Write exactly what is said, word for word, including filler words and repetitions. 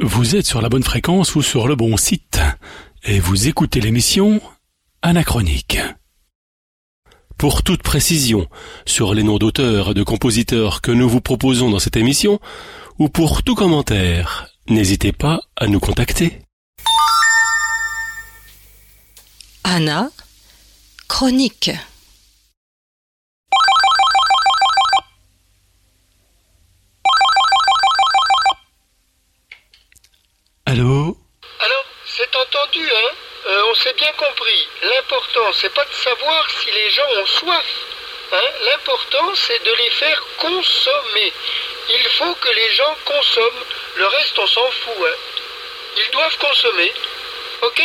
Vous êtes sur la bonne fréquence ou sur le bon site et vous écoutez l'émission Anachronique. Pour toute précision sur les noms d'auteurs et de compositeurs que nous vous proposons dans cette émission, ou pour tout commentaire, n'hésitez pas à nous contacter. Anachronique. Allô ? Alors, c'est entendu, hein euh, On s'est bien compris. L'important, c'est pas de savoir si les gens ont soif. Hein L'important, c'est de les faire consommer. Il faut que les gens consomment. Le reste, on s'en fout. Hein Ils doivent consommer. Ok ?